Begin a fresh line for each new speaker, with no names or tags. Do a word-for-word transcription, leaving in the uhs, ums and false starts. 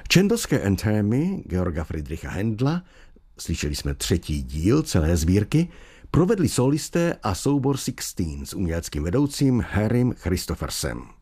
Čendelské entémy Georga Friedricha Händla, slyšeli jsme třetí díl celé sbírky, provedli solisté a soubor Sixteen s uměleckým vedoucím Harrym Christophersem.